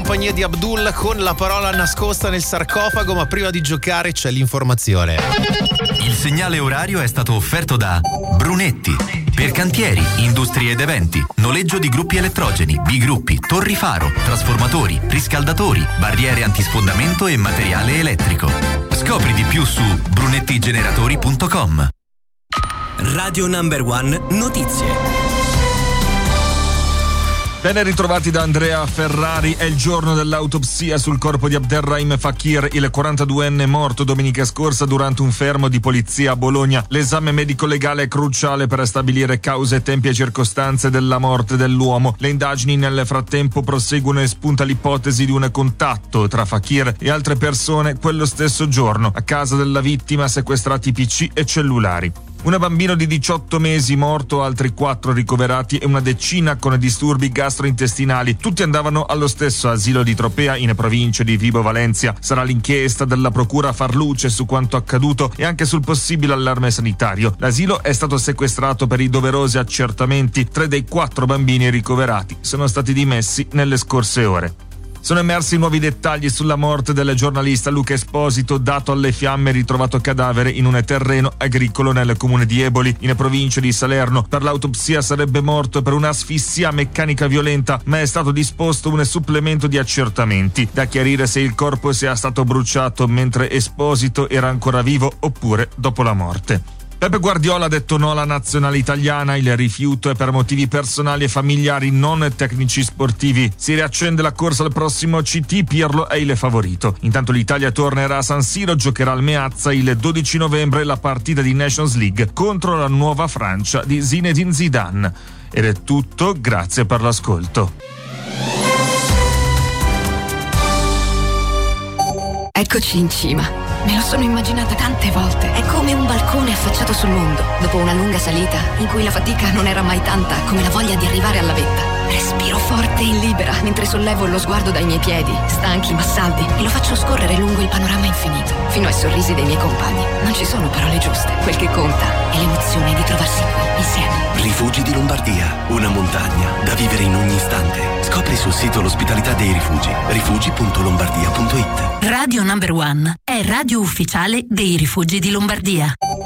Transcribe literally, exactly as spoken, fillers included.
compagnia di Abdul con la parola nascosta nel sarcofago, ma prima di giocare c'è l'informazione. Il segnale orario è stato offerto da Brunetti. Per cantieri, industrie ed eventi, noleggio di gruppi elettrogeni, bigruppi, torri faro, trasformatori, riscaldatori, barriere antisfondamento e materiale elettrico. Scopri di più su brunettigeneratori punto com. Radio Number One Notizie. Ben ritrovati da Andrea Ferrari. È il giorno dell'autopsia sul corpo di Abderrahim Fakir, il quarantaduenne morto domenica scorsa durante un fermo di polizia a Bologna. L'esame medico-legale è cruciale per stabilire cause, tempi e circostanze della morte dell'uomo. Le indagini nel frattempo proseguono e spunta l'ipotesi di un contatto tra Fakir e altre persone quello stesso giorno a casa della vittima, sequestrati P C e cellulari. Un bambino di diciotto mesi morto, altri quattro ricoverati e una decina con disturbi gastrointestinali. Tutti andavano allo stesso asilo di Tropea in provincia di Vibo Valentia. Sarà l'inchiesta della procura a far luce su quanto accaduto e anche sul possibile allarme sanitario. L'asilo è stato sequestrato per i doverosi accertamenti. Tre dei quattro bambini ricoverati sono stati dimessi nelle scorse ore. Sono emersi nuovi dettagli sulla morte del giornalista Luca Esposito, dato alle fiamme, ritrovato cadavere in un terreno agricolo nel comune di Eboli, in provincia di Salerno. Per l'autopsia sarebbe morto per un'asfissia meccanica violenta, ma è stato disposto un supplemento di accertamenti. Da chiarire se il corpo sia stato bruciato mentre Esposito era ancora vivo oppure dopo la morte. Pepe Guardiola ha detto no alla nazionale italiana, il rifiuto è per motivi personali e familiari, non tecnici sportivi. Si riaccende la corsa al prossimo C T, Pirlo è il favorito. Intanto l'Italia tornerà a San Siro, giocherà al Meazza il dodici novembre la partita di Nations League contro la nuova Francia di Zinedine Zidane. Ed è tutto, grazie per l'ascolto. Eccoci in cima. Me lo sono immaginata tante volte. È come un balcone affacciato sul mondo, dopo una lunga salita in cui la fatica non era mai tanta come la voglia di arrivare alla vetta. Respiro forte e libera mentre sollevo lo sguardo dai miei piedi, stanchi ma saldi, e lo faccio scorrere lungo il panorama infinito, fino ai sorrisi dei miei compagni. Non ci sono parole giuste. Quel che conta è l'emozione di trovarsi qui, insieme. Rifugi di Lombardia, una montagna da vivere in ogni istante. Scopri sul sito l'ospitalità dei rifugi, rifugi punto lombardia punto it. Radio Number One è radio ufficiale dei Rifugi di Lombardia.